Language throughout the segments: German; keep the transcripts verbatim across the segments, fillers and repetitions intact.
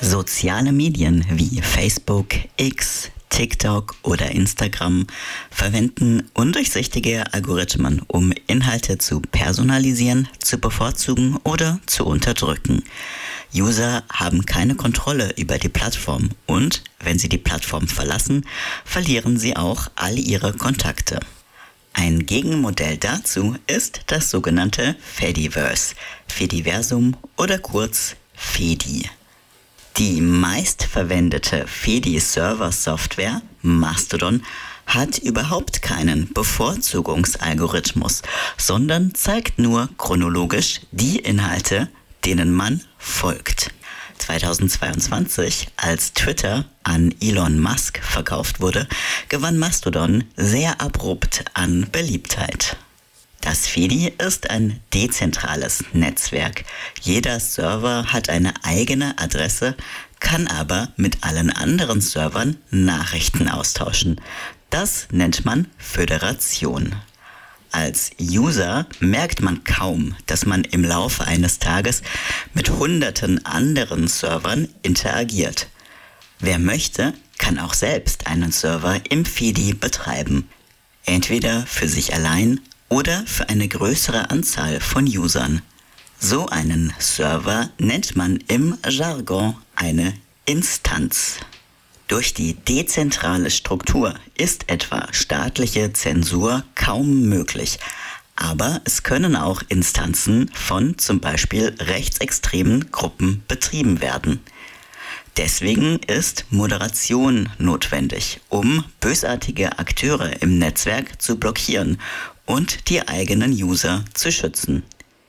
Soziale Medien wie Facebook, X, TikTok oder Instagram verwenden undurchsichtige Algorithmen, um Inhalte zu personalisieren, zu bevorzugen oder zu unterdrücken. User haben keine Kontrolle über die Plattform und, wenn sie die Plattform verlassen, verlieren sie auch all ihre Kontakte. Ein Gegenmodell dazu ist das sogenannte Fediverse, Fediversum oder kurz Fedi. Die meistverwendete Fedi-Server-Software, Mastodon, hat überhaupt keinen Bevorzugungsalgorithmus, sondern zeigt nur chronologisch die Inhalte, denen man folgt. zweitausendzweiundzwanzig, als Twitter an Elon Musk verkauft wurde, gewann Mastodon sehr abrupt an Beliebtheit. Das Fedi ist ein dezentrales Netzwerk. Jeder Server hat eine eigene Adresse, kann aber mit allen anderen Servern Nachrichten austauschen. Das nennt man Föderation. Als User merkt man kaum, dass man im Laufe eines Tages mit hunderten anderen Servern interagiert. Wer möchte, kann auch selbst einen Server im Fedi betreiben. Entweder für sich allein oder für eine größere Anzahl von Usern. So einen Server nennt man im Jargon eine Instanz. Durch die dezentrale Struktur ist etwa staatliche Zensur kaum möglich, aber es können auch Instanzen von zum Beispiel rechtsextremen Gruppen betrieben werden. Deswegen ist Moderation notwendig, um bösartige Akteure im Netzwerk zu blockieren und die eigenen User zu schützen.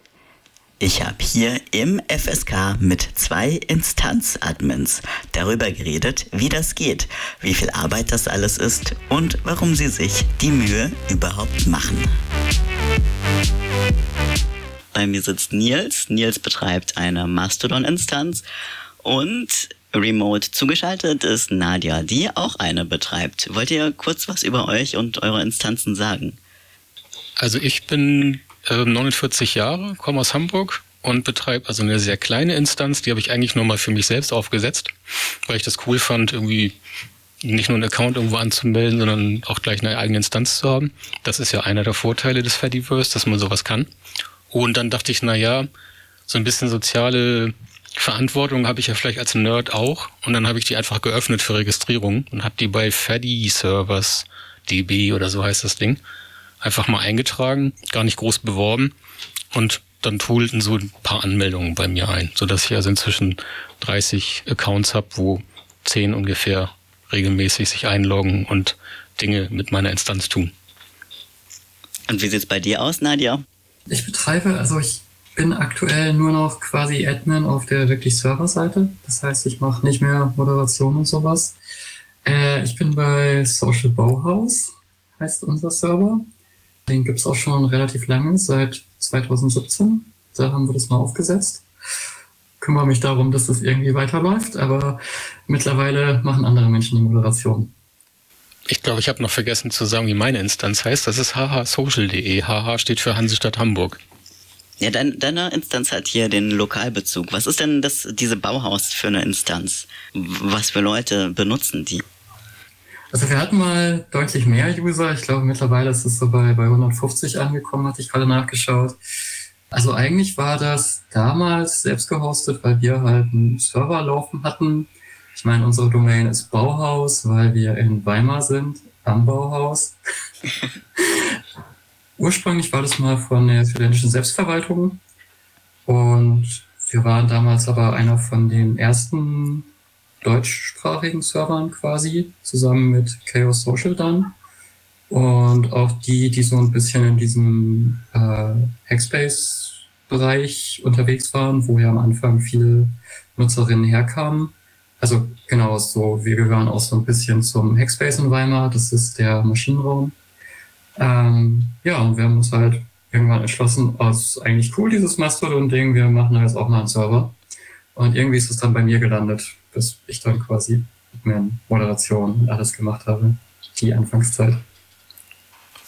Ich habe hier im F S K mit zwei Instanz-Admins darüber geredet, wie das geht, wie viel Arbeit das alles ist und warum sie sich die Mühe überhaupt machen. Bei mir sitzt Nils. Nils betreibt eine Mastodon-Instanz und remote zugeschaltet ist Nadja, die auch eine betreibt. Wollt ihr kurz was über euch und eure Instanzen sagen? Also ich bin äh, neunundvierzig Jahre, komme aus Hamburg und betreibe also eine sehr kleine Instanz. Die habe ich eigentlich nur mal für mich selbst aufgesetzt, weil ich das cool fand, irgendwie nicht nur einen Account irgendwo anzumelden, sondern auch gleich eine eigene Instanz zu haben. Das ist ja einer der Vorteile des Fediverse, dass man sowas kann. Und dann dachte ich, na ja, so ein bisschen soziale Verantwortung habe ich ja vielleicht als Nerd auch. Und dann habe ich die einfach geöffnet für Registrierung und habe die bei Fedi-Servers, D B oder so heißt das Ding, einfach mal eingetragen, gar nicht groß beworben und dann trudelten so ein paar Anmeldungen bei mir ein, sodass ich also inzwischen dreißig Accounts habe, wo zehn ungefähr regelmäßig sich einloggen und Dinge mit meiner Instanz tun. Und wie sieht's bei dir aus, Nadja? Ich betreibe, also ich bin aktuell nur noch quasi Admin auf der wirklich Serverseite. Das heißt, ich mache nicht mehr Moderation und sowas. Äh, ich bin bei Social Bauhaus, heißt unser Server. Den gibt's auch schon relativ lange, seit zweitausendsiebzehn. Da haben wir das mal aufgesetzt. Kümmere mich darum, dass das irgendwie weiterläuft, aber mittlerweile machen andere Menschen die Moderation. Ich glaube, ich habe noch vergessen zu sagen, wie meine Instanz heißt. Das ist hhsocial punkt de. H H steht für Hansestadt Hamburg. Ja, dein, deine Instanz hat hier den Lokalbezug. Was ist denn das, diese Bauhaus für eine Instanz? Was für Leute benutzen die? Also wir hatten mal deutlich mehr User. Ich glaube, mittlerweile ist es so bei, bei hundertfünfzig angekommen, hatte ich gerade nachgeschaut. Also eigentlich war das damals selbst gehostet, weil wir halt einen Server laufen hatten. Ich meine, unsere Domain ist Bauhaus, weil wir in Weimar sind, am Bauhaus. Ursprünglich war das mal von der studentischen Selbstverwaltung. Und wir waren damals aber einer von den ersten deutschsprachigen Servern quasi, zusammen mit Chaos Social dann. Und auch die, die so ein bisschen in diesem äh, Hackspace-Bereich unterwegs waren, wo ja am Anfang viele Nutzerinnen herkamen. Also genau so, wir gehören auch so ein bisschen zum Hackspace in Weimar, das ist der Maschinenraum. Ähm, ja, und wir haben uns halt irgendwann entschlossen, oh, es ist eigentlich cool, dieses Mastodon-Ding, wir machen da jetzt auch mal einen Server. Und irgendwie ist es dann bei mir gelandet, bis ich dann quasi mit Moderation und alles gemacht habe, die Anfangszeit.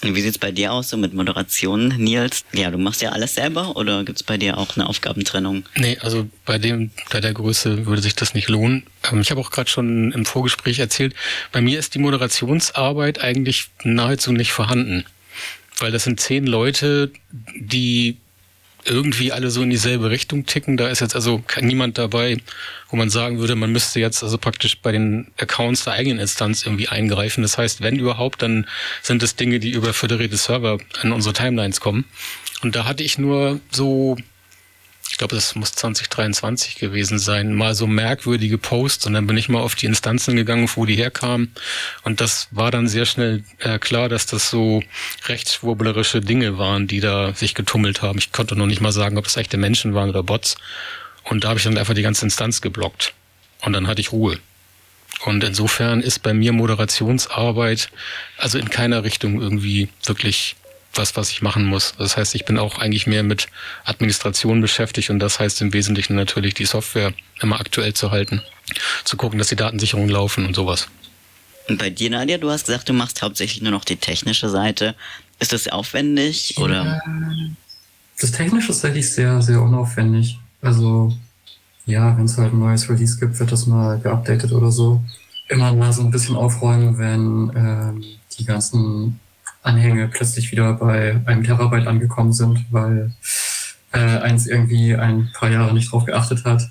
Wie sieht's bei dir aus, so mit Moderation, Nils? Ja, du machst ja alles selber oder gibt's bei dir auch eine Aufgabentrennung? Nee, also bei dem, bei der Größe würde sich das nicht lohnen. Ähm, ich habe auch gerade schon im Vorgespräch erzählt, bei mir ist die Moderationsarbeit eigentlich nahezu nicht vorhanden. Weil das sind zehn Leute, die irgendwie alle so in dieselbe Richtung ticken. Da ist jetzt also niemand dabei, wo man sagen würde, man müsste jetzt also praktisch bei den Accounts der eigenen Instanz irgendwie eingreifen. Das heißt, wenn überhaupt, dann sind es Dinge, die über föderierte Server an unsere Timelines kommen. Und da hatte ich nur so, ich glaube, das muss zwanzig dreiundzwanzig gewesen sein, mal so merkwürdige Posts und dann bin ich mal auf die Instanzen gegangen, wo die herkamen und das war dann sehr schnell äh, klar, dass das so rechtsschwurblerische Dinge waren, die da sich getummelt haben. Ich konnte noch nicht mal sagen, ob es echte Menschen waren oder Bots und da habe ich dann einfach die ganze Instanz geblockt und dann hatte ich Ruhe. Und insofern ist bei mir Moderationsarbeit also in keiner Richtung irgendwie wirklich was, was ich machen muss. Das heißt, ich bin auch eigentlich mehr mit Administration beschäftigt und das heißt im Wesentlichen natürlich die Software immer aktuell zu halten, zu gucken, dass die Datensicherungen laufen und sowas. Und bei dir, Nadia, du hast gesagt, du machst hauptsächlich nur noch die technische Seite. Ist das aufwendig oder? Das Technische ist eigentlich sehr, sehr unaufwendig. Also ja, wenn es halt ein neues Release gibt, wird das mal geupdatet oder so. Immer mal so ein bisschen aufräumen, wenn ähm, die ganzen Anhänge plötzlich wieder bei einem Terabyte angekommen sind, weil äh, eins irgendwie ein paar Jahre nicht drauf geachtet hat.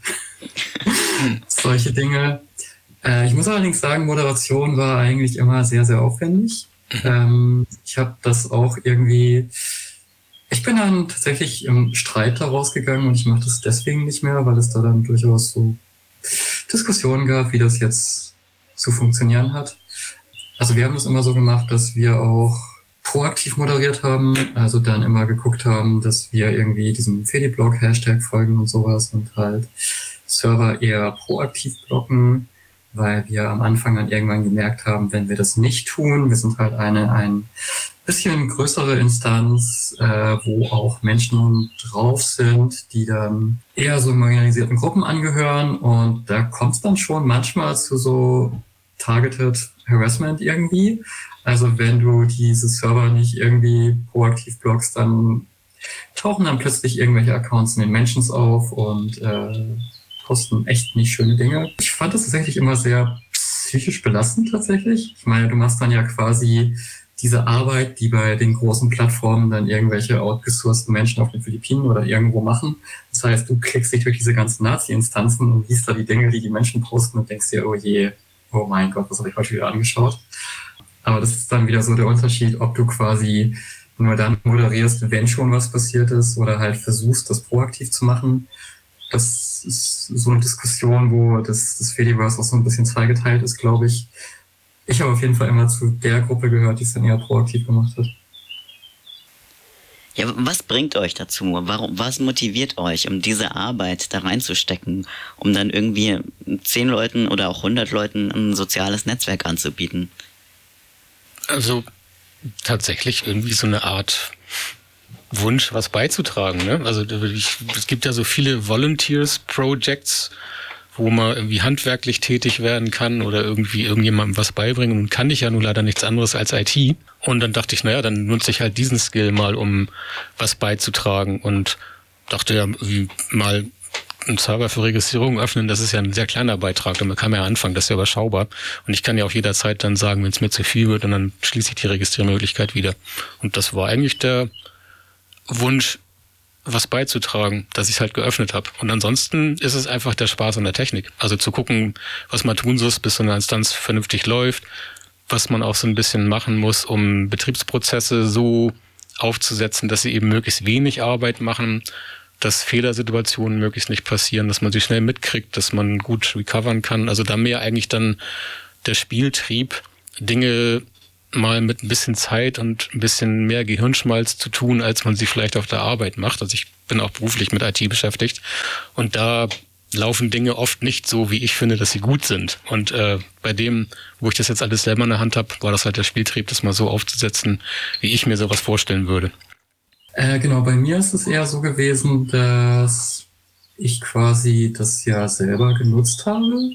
Solche Dinge. Äh, ich muss allerdings sagen, Moderation war eigentlich immer sehr, sehr aufwendig. Ähm, ich habe das auch irgendwie... Ich bin dann tatsächlich im Streit daraus gegangen und ich mache das deswegen nicht mehr, weil es da dann durchaus so Diskussionen gab, wie das jetzt zu funktionieren hat. Also wir haben das immer so gemacht, dass wir auch proaktiv moderiert haben, also dann immer geguckt haben, dass wir irgendwie diesem Fediblog-Hashtag folgen und sowas und halt Server eher proaktiv blocken, weil wir am Anfang dann irgendwann gemerkt haben, wenn wir das nicht tun, wir sind halt eine ein bisschen größere Instanz, äh, wo auch Menschen drauf sind, die dann eher so marginalisierten Gruppen angehören und da kommt es dann schon manchmal zu so Targeted Harassment irgendwie. Also wenn du diese Server nicht irgendwie proaktiv blockst, dann tauchen dann plötzlich irgendwelche Accounts in den Mentions auf und äh, posten echt nicht schöne Dinge. Ich fand das tatsächlich immer sehr psychisch belastend tatsächlich. Ich meine, du machst dann ja quasi diese Arbeit, die bei den großen Plattformen dann irgendwelche outgesourceten Menschen auf den Philippinen oder irgendwo machen. Das heißt, du klickst dich durch diese ganzen Nazi-Instanzen und liest da die Dinge, die die Menschen posten und denkst dir, oh je, oh mein Gott, was habe ich heute wieder angeschaut? Aber das ist dann wieder so der Unterschied, ob du quasi nur dann moderierst, wenn schon was passiert ist oder halt versuchst, das proaktiv zu machen. Das ist so eine Diskussion, wo das, das Fediverse auch so ein bisschen zweigeteilt ist, glaube ich. Ich habe auf jeden Fall immer zu der Gruppe gehört, die es dann eher proaktiv gemacht hat. Ja, was bringt euch dazu? Warum, was motiviert euch, um diese Arbeit da reinzustecken, um dann irgendwie zehn Leuten oder auch hundert Leuten ein soziales Netzwerk anzubieten? Also tatsächlich irgendwie so eine Art Wunsch, was beizutragen. Ne? Also ich, es gibt ja so viele Volunteers-Projects, wo man irgendwie handwerklich tätig werden kann oder irgendwie irgendjemandem was beibringen. Und kann ich ja nun leider nichts anderes als I T. Und dann dachte ich, naja, dann nutze ich halt diesen Skill mal, um was beizutragen. Und dachte ja, irgendwie mal einen Server für Registrierung öffnen, das ist ja ein sehr kleiner Beitrag. Damit kann man ja anfangen, das ist ja überschaubar. Und ich kann ja auch jederzeit dann sagen, wenn es mir zu viel wird, und dann schließe ich die Registriermöglichkeit wieder. Und das war eigentlich der Wunsch, was beizutragen, dass ich es halt geöffnet habe. Und ansonsten ist es einfach der Spaß an der Technik. Also zu gucken, was man tun muss, bis so eine Instanz vernünftig läuft, was man auch so ein bisschen machen muss, um Betriebsprozesse so aufzusetzen, dass sie eben möglichst wenig Arbeit machen, dass Fehlersituationen möglichst nicht passieren, dass man sie schnell mitkriegt, dass man gut recovern kann. Also da mehr eigentlich dann der Spieltrieb, Dinge mal mit ein bisschen Zeit und ein bisschen mehr Gehirnschmalz zu tun, als man sie vielleicht auf der Arbeit macht. Also ich bin auch beruflich mit I T beschäftigt und da laufen Dinge oft nicht so, wie ich finde, dass sie gut sind. Und äh, bei dem, wo ich das jetzt alles selber in der Hand habe, war das halt der Spieltrieb, das mal so aufzusetzen, wie ich mir sowas vorstellen würde. Äh, genau, bei mir ist es eher so gewesen, dass ich quasi das ja selber genutzt habe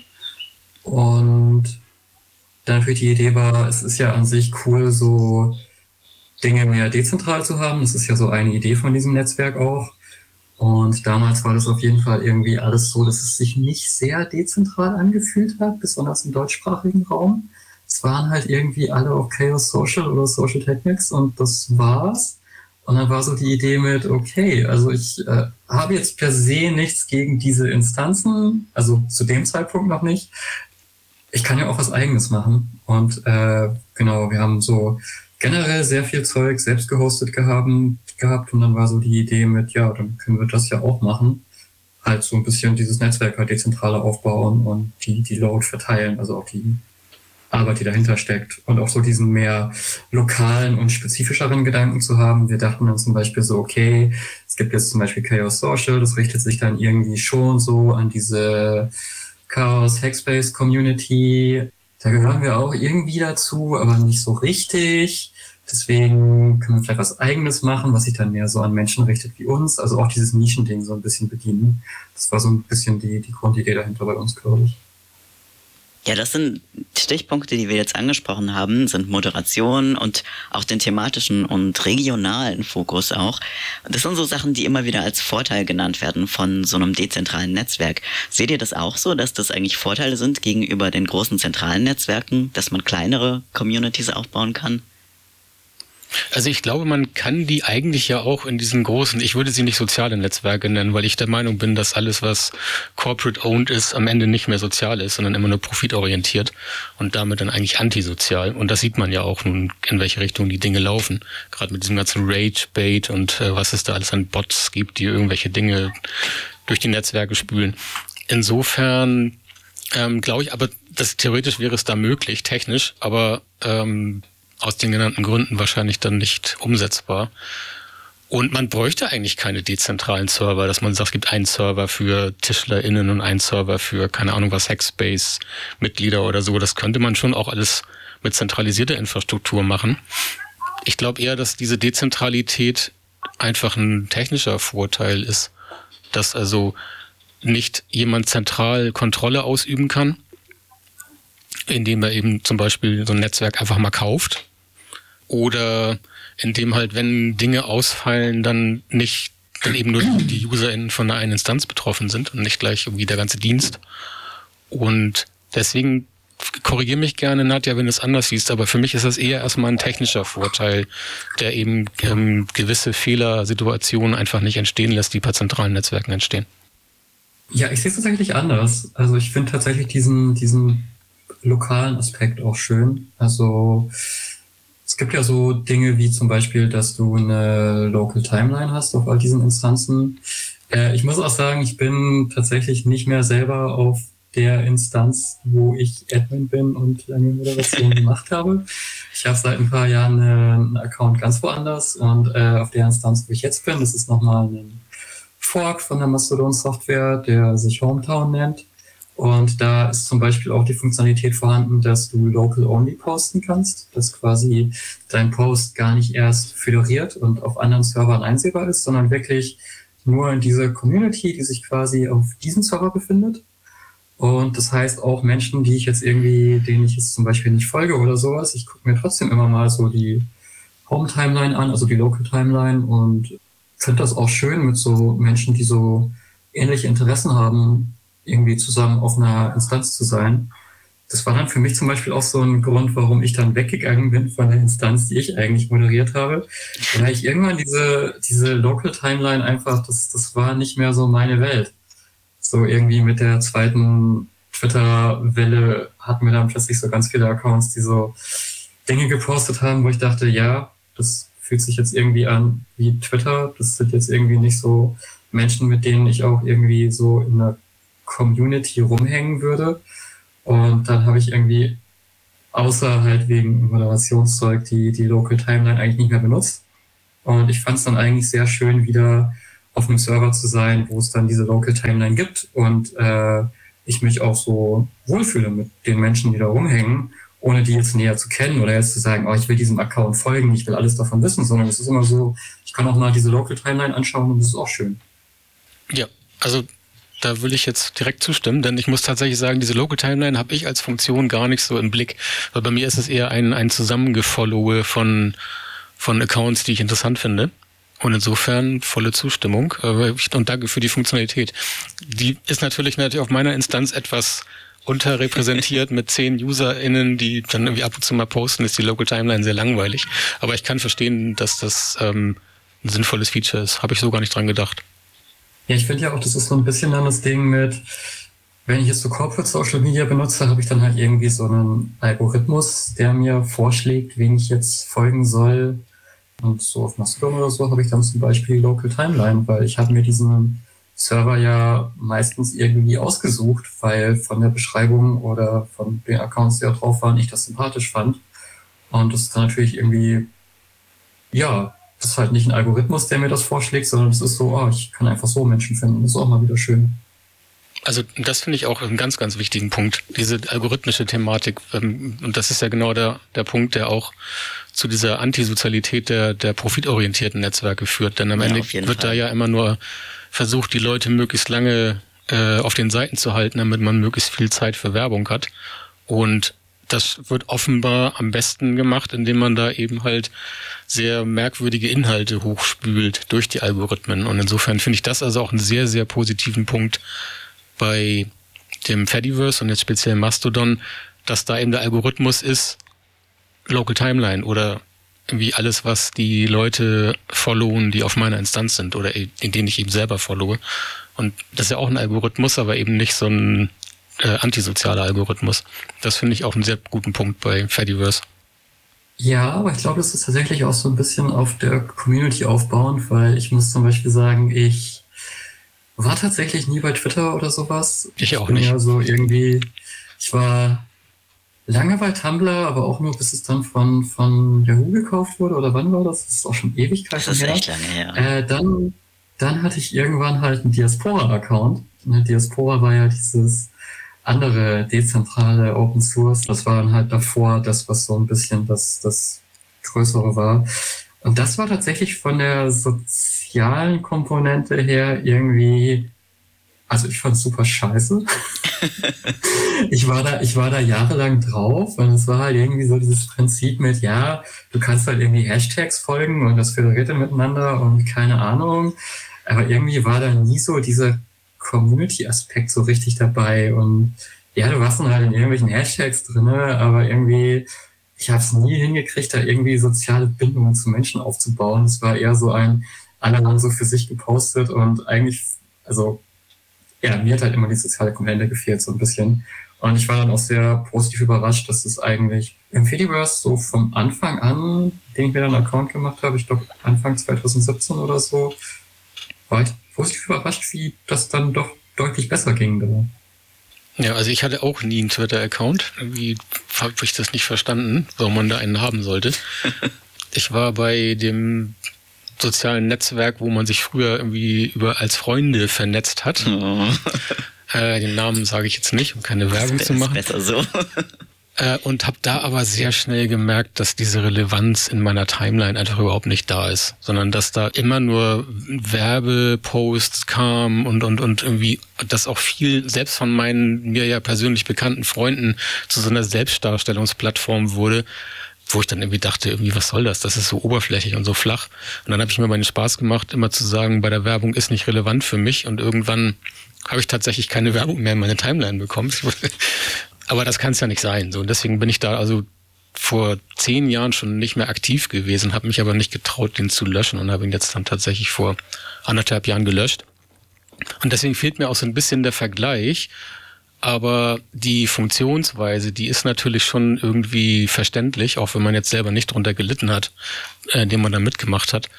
und dann natürlich die Idee war, es ist ja an sich cool, so Dinge mehr dezentral zu haben. Das ist ja so eine Idee von diesem Netzwerk auch. Und damals war das auf jeden Fall irgendwie alles so, dass es sich nicht sehr dezentral angefühlt hat, besonders im deutschsprachigen Raum. Es waren halt irgendwie alle auf Chaos Social oder Social Technics und das war's. Und dann war so die Idee mit, okay, also ich äh, habe jetzt per se nichts gegen diese Instanzen, also zu dem Zeitpunkt noch nicht. Ich kann ja auch was Eigenes machen. Und äh, genau, wir haben so generell sehr viel Zeug selbst gehostet gehabt, gehabt und dann war so die Idee mit, ja, dann können wir das ja auch machen. Halt so ein bisschen dieses Netzwerk halt dezentraler aufbauen und die, die Load verteilen, also auch die Arbeit, die dahinter steckt und auch so diesen mehr lokalen und spezifischeren Gedanken zu haben. Wir dachten dann zum Beispiel so, okay, es gibt jetzt zum Beispiel Chaos Social, das richtet sich dann irgendwie schon so an diese Chaos Hackspace Community. Da gehören wir auch irgendwie dazu, aber nicht so richtig. Deswegen können wir vielleicht was Eigenes machen, was sich dann mehr so an Menschen richtet wie uns. Also auch dieses Nischending so ein bisschen bedienen. Das war so ein bisschen die, die Grundidee dahinter bei uns, glaube ich. Ja, das sind Stichpunkte, die wir jetzt angesprochen haben, sind Moderation und auch den thematischen und regionalen Fokus auch. Das sind so Sachen, die immer wieder als Vorteil genannt werden von so einem dezentralen Netzwerk. Seht ihr das auch so, dass das eigentlich Vorteile sind gegenüber den großen zentralen Netzwerken, dass man kleinere Communities aufbauen kann? Also ich glaube, man kann die eigentlich ja auch in diesen großen, ich würde sie nicht soziale Netzwerke nennen, weil ich der Meinung bin, dass alles, was corporate-owned ist, am Ende nicht mehr sozial ist, sondern immer nur profitorientiert und damit dann eigentlich antisozial. Und das sieht man ja auch nun, in welche Richtung die Dinge laufen. Gerade mit diesem ganzen Rage-Bait und äh, was es da alles an Bots gibt, die irgendwelche Dinge durch die Netzwerke spülen. Insofern ähm, glaube ich, aber das theoretisch wäre es da möglich, technisch, aber ähm, aus den genannten Gründen wahrscheinlich dann nicht umsetzbar. Und man bräuchte eigentlich keine dezentralen Server, dass man sagt, es gibt einen Server für TischlerInnen und einen Server für, keine Ahnung was, Hackspace-Mitglieder oder so. Das könnte man schon auch alles mit zentralisierter Infrastruktur machen. Ich glaube eher, dass diese Dezentralität einfach ein technischer Vorteil ist, dass also nicht jemand zentral Kontrolle ausüben kann, indem er eben zum Beispiel so ein Netzwerk einfach mal kauft oder indem halt, wenn Dinge ausfallen, dann nicht dann eben nur die UserInnen von einer einen Instanz betroffen sind und nicht gleich irgendwie der ganze Dienst. Und deswegen korrigiere mich gerne, Nadja, wenn du es anders siehst, aber für mich ist das eher erstmal ein technischer Vorteil, der eben ähm, gewisse Fehlersituationen einfach nicht entstehen lässt, die bei zentralen Netzwerken entstehen. Ja, ich sehe es tatsächlich anders. Also ich finde tatsächlich diesen, diesen lokalen Aspekt auch schön. Also es gibt ja so Dinge wie zum Beispiel, dass du eine Local Timeline hast auf all diesen Instanzen. Äh, ich muss auch sagen, ich bin tatsächlich nicht mehr selber auf der Instanz, wo ich Admin bin und lange Moderation gemacht habe. Ich habe seit ein paar Jahren einen Account ganz woanders und äh, auf der Instanz, wo ich jetzt bin, das ist nochmal ein Fork von der Mastodon-Software, der sich Hometown nennt. Und da ist zum Beispiel auch die Funktionalität vorhanden, dass du local-only posten kannst, dass quasi dein Post gar nicht erst föderiert und auf anderen Servern einsehbar ist, sondern wirklich nur in dieser Community, die sich quasi auf diesem Server befindet. Und das heißt auch Menschen, die ich jetzt irgendwie, denen ich jetzt zum Beispiel nicht folge oder sowas, ich gucke mir trotzdem immer mal so die Home-Timeline an, also die Local-Timeline und finde das auch schön mit so Menschen, die so ähnliche Interessen haben, irgendwie zusammen auf einer Instanz zu sein. Das war dann für mich zum Beispiel auch so ein Grund, warum ich dann weggegangen bin von der Instanz, die ich eigentlich moderiert habe. Weil ich irgendwann diese, diese Local Timeline einfach, das, das war nicht mehr so meine Welt. So irgendwie mit der zweiten Twitter-Welle hatten wir dann plötzlich so ganz viele Accounts, die so Dinge gepostet haben, wo ich dachte, ja, das fühlt sich jetzt irgendwie an wie Twitter. Das sind jetzt irgendwie nicht so Menschen, mit denen ich auch irgendwie so in einer Community rumhängen würde. Und dann habe ich irgendwie, außer halt wegen Moderationszeug, die, die Local Timeline eigentlich nicht mehr benutzt. Und ich fand es dann eigentlich sehr schön, wieder auf einem Server zu sein, wo es dann diese Local Timeline gibt und äh, ich mich auch so wohlfühle mit den Menschen, die da rumhängen, ohne die jetzt näher zu kennen oder jetzt zu sagen, oh, ich will diesem Account folgen, ich will alles davon wissen, sondern es ist immer so, ich kann auch mal diese Local Timeline anschauen und das ist auch schön. Ja, also da will ich jetzt direkt zustimmen, denn ich muss tatsächlich sagen, diese Local Timeline habe ich als Funktion gar nicht so im Blick, weil bei mir ist es eher ein, ein Zusammengefollowe von von Accounts, die ich interessant finde. Und insofern volle Zustimmung und danke für die Funktionalität. Die ist natürlich natürlich auf meiner Instanz etwas unterrepräsentiert mit zehn UserInnen, die dann irgendwie ab und zu mal posten, ist die Local Timeline sehr langweilig. Aber ich kann verstehen, dass das ähm, ein sinnvolles Feature ist. Habe ich so gar nicht dran gedacht. Ja, ich finde ja auch, das ist so ein bisschen dann das Ding mit, wenn ich jetzt so Corporate Social Media benutze, habe ich dann halt irgendwie so einen Algorithmus, der mir vorschlägt, wen ich jetzt folgen soll. Und so auf Mastodon oder so habe ich dann zum Beispiel die Local Timeline, weil ich habe mir diesen Server ja meistens irgendwie ausgesucht, weil von der Beschreibung oder von den Accounts, die da drauf waren, ich das sympathisch fand. Und das ist dann natürlich irgendwie, ja, das ist halt nicht ein Algorithmus, der mir das vorschlägt, sondern es ist so, oh, ich kann einfach so Menschen finden. Das ist auch mal wieder schön. Also das finde ich auch einen ganz, ganz wichtigen Punkt, diese algorithmische Thematik. Und das ist ja genau der, der Punkt, der auch zu dieser Antisozialität der, der profitorientierten Netzwerke führt. Denn am ja, Ende wird Fall. da ja immer nur versucht, die Leute möglichst lange äh, auf den Seiten zu halten, damit man möglichst viel Zeit für Werbung hat. Und das wird offenbar am besten gemacht, indem man da eben halt sehr merkwürdige Inhalte hochspült durch die Algorithmen. Und insofern finde ich das also auch einen sehr, sehr positiven Punkt bei dem Fediverse und jetzt speziell Mastodon, dass da eben der Algorithmus ist, Local Timeline oder irgendwie alles, was die Leute followen, die auf meiner Instanz sind oder in denen ich eben selber followe. Und das ist ja auch ein Algorithmus, aber eben nicht so ein äh, antisozialer Algorithmus. Das finde ich auch einen sehr guten Punkt bei Fediverse. Ja, aber ich glaube, das ist tatsächlich auch so ein bisschen auf der Community aufbauend, weil ich muss zum Beispiel sagen, ich war tatsächlich nie bei Twitter oder sowas. Ich auch ich bin nicht. Ja so irgendwie, ich war lange bei Tumblr, aber auch nur, bis es dann von, von Yahoo gekauft wurde, oder wann war das? Das ist auch schon Ewigkeiten her. Das ist her. echt lange her. Äh, dann, dann hatte ich irgendwann halt einen Diaspora-Account. Ne, Diaspora war ja dieses andere dezentrale Open Source. Das war dann halt davor das, was so ein bisschen das, das Größere war. Und das war tatsächlich von der sozialen Komponente her irgendwie, also ich fand's super scheiße. ich war da, ich war da jahrelang drauf und es war halt irgendwie so dieses Prinzip mit, ja, du kannst halt irgendwie Hashtags folgen und das föderiert dann miteinander und keine Ahnung. Aber irgendwie war da nie so dieser Community-Aspekt so richtig dabei und ja, du warst dann halt in irgendwelchen Hashtags drinne, aber irgendwie ich habe es nie hingekriegt, da irgendwie soziale Bindungen zu Menschen aufzubauen. Es war eher so ein, alle haben so für sich gepostet und eigentlich, also, ja, mir hat halt immer die soziale Komponente gefehlt, so ein bisschen. Und ich war dann auch sehr positiv überrascht, dass es eigentlich im Fediverse so vom Anfang an, den ich mir dann einen Account gemacht habe, ich glaube Anfang zwanzig siebzehn oder so, war ich positiv überrascht, wie das dann doch deutlich besser ging da. Ja, also ich hatte auch nie einen Twitter-Account. Irgendwie habe ich das nicht verstanden, warum man da einen haben sollte. Ich war bei dem sozialen Netzwerk, wo man sich früher irgendwie über als Freunde vernetzt hat. Oh. Äh, den Namen sage ich jetzt nicht, um keine Werbung zu machen. Ist besser so. Äh, und habe da aber sehr schnell gemerkt, dass diese Relevanz in meiner Timeline einfach überhaupt nicht da ist, sondern dass da immer nur Werbeposts kamen und und und irgendwie, dass auch viel selbst von meinen mir ja persönlich bekannten Freunden zu so einer Selbstdarstellungsplattform wurde, wo ich dann irgendwie dachte, irgendwie was soll das? Das ist so oberflächlich und so flach. Und dann habe ich mir meinen Spaß gemacht, immer zu sagen, bei der Werbung ist nicht relevant für mich und irgendwann habe ich tatsächlich keine Werbung mehr in meine Timeline bekommen. Aber das kann es ja nicht sein. So, und deswegen bin ich da also vor zehn Jahren schon nicht mehr aktiv gewesen, habe mich aber nicht getraut, den zu löschen und habe ihn jetzt dann tatsächlich vor anderthalb Jahren gelöscht. Und deswegen fehlt mir auch so ein bisschen der Vergleich. Aber die Funktionsweise, die ist natürlich schon irgendwie verständlich, auch wenn man jetzt selber nicht drunter gelitten hat, äh, indem man da mitgemacht hat.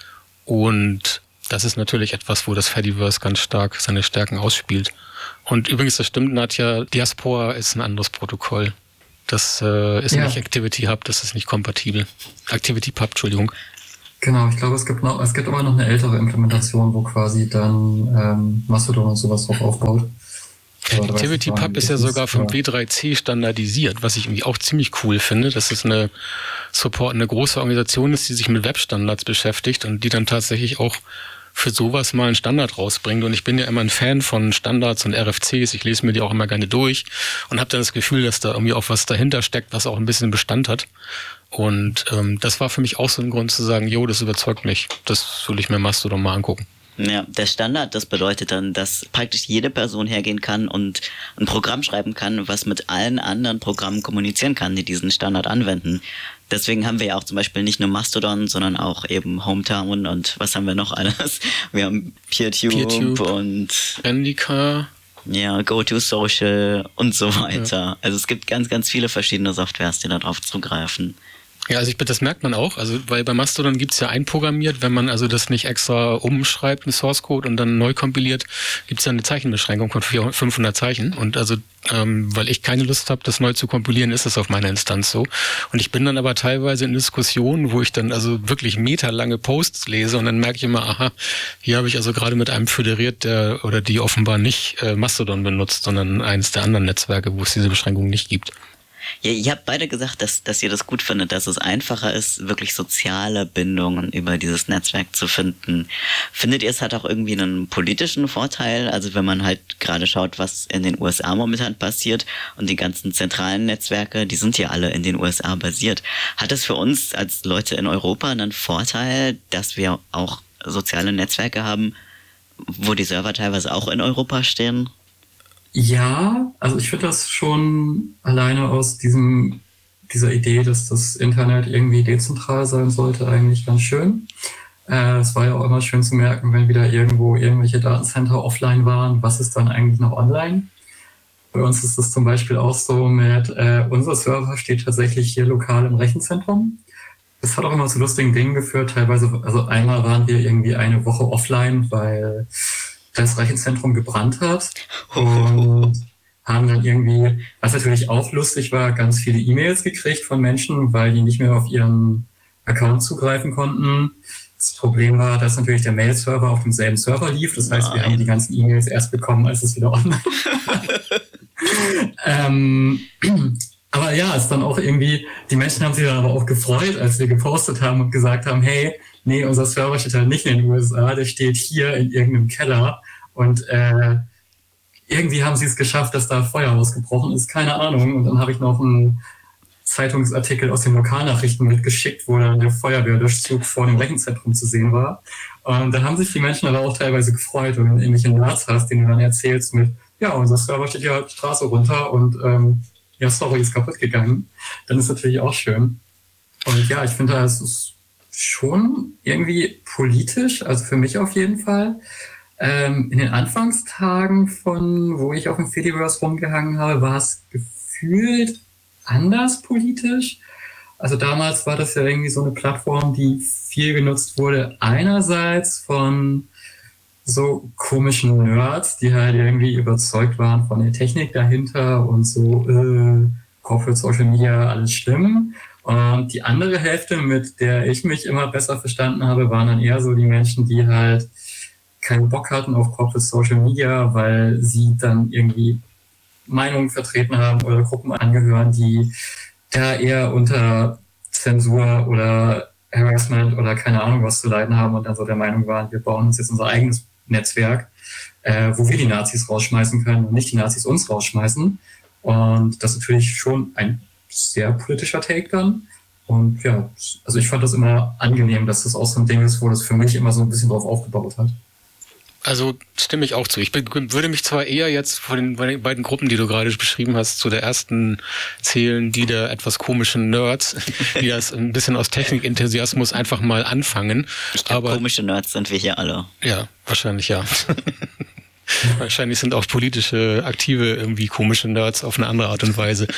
Und das ist natürlich etwas, wo das Fediverse ganz stark seine Stärken ausspielt. Und übrigens, das stimmt, Nadja, Diaspora ist ein anderes Protokoll. Das äh, ist ja nicht Activity Hub, das ist nicht kompatibel. Activity Pub, Entschuldigung. Genau, ich glaube, es gibt noch, es gibt aber noch eine ältere Implementation, wo quasi dann ähm, Mastodon und sowas drauf aufbaut. Activity Pub ist ja sogar vom W drei C standardisiert, was ich irgendwie auch ziemlich cool finde. Das ist eine Support, eine große Organisation ist, die sich mit Webstandards beschäftigt und die dann tatsächlich auch für sowas mal einen Standard rausbringt. Und ich bin ja immer ein Fan von Standards und R F Cs. Ich lese mir die auch immer gerne durch und habe dann das Gefühl, dass da irgendwie auch was dahinter steckt, was auch ein bisschen Bestand hat. Und ähm, das war für mich auch so ein Grund zu sagen, jo, das überzeugt mich. Das will ich mir Mastodon mal angucken. Ja, der Standard, das bedeutet dann, dass praktisch jede Person hergehen kann und ein Programm schreiben kann, was mit allen anderen Programmen kommunizieren kann, die diesen Standard anwenden. Deswegen haben wir ja auch zum Beispiel nicht nur Mastodon, sondern auch eben Hometown und was haben wir noch alles? Wir haben PeerTube, PeerTube und Endika. Ja, GoToSocial und so weiter. Ja. Also es gibt ganz, ganz viele verschiedene Softwares, die darauf zugreifen. Ja, also ich, das merkt man auch, also weil bei Mastodon gibt's ja einprogrammiert, wenn man also das nicht extra umschreibt, einen Source Code und dann neu kompiliert, gibt's ja eine Zeichenbeschränkung von fünfhundert Zeichen und also ähm, weil ich keine Lust habe, das neu zu kompilieren, ist das auf meiner Instanz so und ich bin dann aber teilweise in Diskussionen, wo ich dann also wirklich meterlange Posts lese und dann merke ich immer, aha, hier habe ich also gerade mit einem föderiert, der oder die offenbar nicht äh, Mastodon benutzt, sondern eines der anderen Netzwerke, wo es diese Beschränkung nicht gibt. Ja, ihr habt beide gesagt, dass, dass ihr das gut findet, dass es einfacher ist, wirklich soziale Bindungen über dieses Netzwerk zu finden. Findet ihr, es hat auch irgendwie einen politischen Vorteil? Also wenn man halt gerade schaut, was in den U S A momentan passiert und die ganzen zentralen Netzwerke, die sind ja alle in den U S A basiert. Hat es für uns als Leute in Europa einen Vorteil, dass wir auch soziale Netzwerke haben, wo die Server teilweise auch in Europa stehen? Ja, also ich finde das schon alleine aus diesem dieser Idee, dass das Internet irgendwie dezentral sein sollte, eigentlich ganz schön. Äh, es war ja auch immer schön zu merken, wenn wieder irgendwo irgendwelche Datencenter offline waren, was ist dann eigentlich noch online? Bei uns ist es zum Beispiel auch so mit, äh, unser Server steht tatsächlich hier lokal im Rechenzentrum. Das hat auch immer zu lustigen Dingen geführt. Teilweise, also einmal waren wir irgendwie eine Woche offline, weil das Rechenzentrum gebrannt hat und haben dann irgendwie, was natürlich auch lustig war, ganz viele E-Mails gekriegt von Menschen, weil die nicht mehr auf ihren Account zugreifen konnten. Das Problem war, dass natürlich der Mail-Server auf demselben Server lief. Das heißt, Nein. wir haben die ganzen E-Mails erst bekommen, als es wieder online war. ähm, aber ja, es ist dann auch irgendwie, die Menschen haben sich dann aber auch gefreut, als wir gepostet haben und gesagt haben, hey, nee, unser Server steht halt nicht in den U S A, der steht hier in irgendeinem Keller. Und äh, irgendwie haben sie es geschafft, dass da Feuer ausgebrochen ist, keine Ahnung. Und dann habe ich noch einen Zeitungsartikel aus den Lokalnachrichten mitgeschickt, wo dann der Feuerwehrlöschzug vor dem Rechenzentrum zu sehen war. Und da haben sich die Menschen aber auch teilweise gefreut, wenn du irgendwelche Nerds hast, denen du dann erzählst mit, ja, unser Server steht ja die Straße runter und ähm, ja, sorry, ist kaputt gegangen. Dann ist natürlich auch schön. Und ja, ich finde, es ist schon irgendwie politisch, also für mich auf jeden Fall. Ähm, in den Anfangstagen von, wo ich auf dem Fediverse rumgehangen habe, war es gefühlt anders politisch. Also damals war das ja irgendwie so eine Plattform, die viel genutzt wurde. Einerseits von so komischen Nerds, die halt irgendwie überzeugt waren von der Technik dahinter und so, äh, Corporate Social Media, alles schlimm. Und die andere Hälfte, mit der ich mich immer besser verstanden habe, waren dann eher so die Menschen, die halt keinen Bock hatten auf Corporate Social Media, weil sie dann irgendwie Meinungen vertreten haben oder Gruppen angehören, die da eher unter Zensur oder Harassment oder keine Ahnung was zu leiden haben und dann so der Meinung waren, wir bauen uns jetzt unser eigenes Netzwerk, äh, wo wir die Nazis rausschmeißen können und nicht die Nazis uns rausschmeißen. Und das ist natürlich schon ein sehr politischer Take dann. Und ja, also ich fand das immer angenehm, dass das auch so ein Ding ist, wo das für mich immer so ein bisschen drauf aufgebaut hat. Also stimme ich auch zu. Ich bin, würde mich zwar eher jetzt von den, von den beiden Gruppen, die du gerade beschrieben hast, zu der ersten zählen, die der etwas komischen Nerds, die das ein bisschen aus Technikenthusiasmus einfach mal anfangen. Ich glaube, komische Nerds sind wir hier alle. Ja, wahrscheinlich ja. Wahrscheinlich sind auch politische, aktive, irgendwie komische Nerds auf eine andere Art und Weise.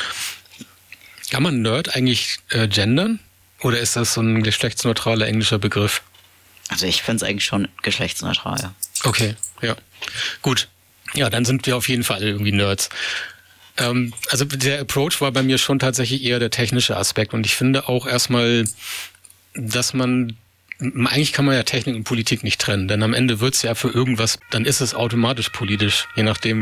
Kann man Nerd eigentlich äh, gendern? Oder ist das so ein geschlechtsneutraler englischer Begriff? Also ich finde es eigentlich schon geschlechtsneutral. Okay, ja. Gut. Ja, dann sind wir auf jeden Fall irgendwie Nerds. Ähm, also der Approach war bei mir schon tatsächlich eher der technische Aspekt. Und ich finde auch erstmal, dass man, eigentlich kann man ja Technik und Politik nicht trennen. Denn am Ende wird es ja für irgendwas, dann ist es automatisch politisch, je nachdem,